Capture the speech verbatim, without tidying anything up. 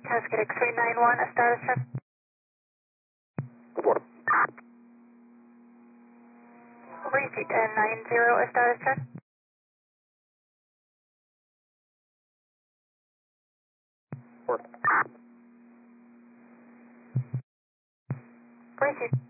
Cascade X-ray nine one, a status check. Report. Repeat N nine zero, a status check. Report. Repeat.